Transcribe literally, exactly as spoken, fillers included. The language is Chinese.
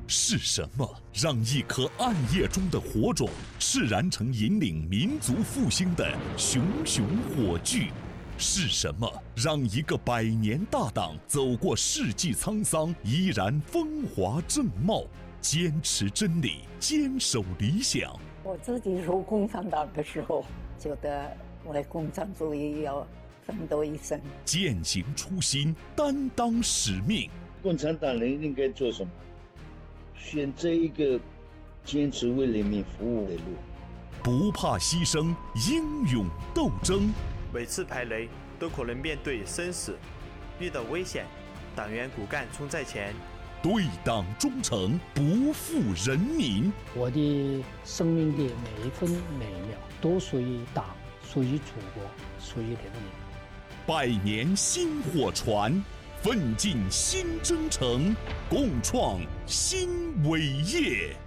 是什么让一颗暗夜中的火种炽燃成引领民族复兴的熊熊火炬？是什么让一个百年大党走过世纪沧桑，依然风华正茂？坚持真理，坚守理想。 我自己入共产党的时候，觉得为共产主义要奋斗一生， 践行初心，担当使命。 共产党人应该做什么？选择一个坚持为人民服务的路， 不怕牺牲，英勇斗争。 每次排雷都可能面对生死，遇到危险，党员骨干冲在前， 对党忠诚，不负人民。 我的生命的每一分每一秒都属于党，属于祖国，属于人民。 百年薪火传，奋进新征程，共创新伟业。